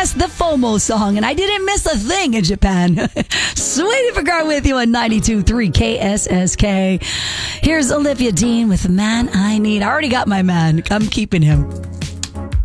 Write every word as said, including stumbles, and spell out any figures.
guessed the FOMO song, and I didn't miss a thing in Japan. Sweetie Vergara with you on ninety-two point three K S S K. Here's Olivia Dean with Man I Need. I already got my man. I'm keeping him.